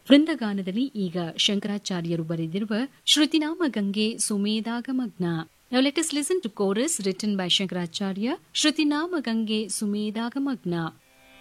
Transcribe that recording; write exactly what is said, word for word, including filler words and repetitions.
ವೃಂದಗಾನದಲ್ಲಿ ಈಗ ಶಂಕರಾಚಾರ್ಯರು ಬರೆದಿರುವ ಶ್ರುತಿನಾಮ ಗಂಗೆ ಸುಮೇಧಾಗಮಗ್ನ. Now let us listen to chorus written by Shankaracharya, Shrutinama Gange Sumedhagamagna.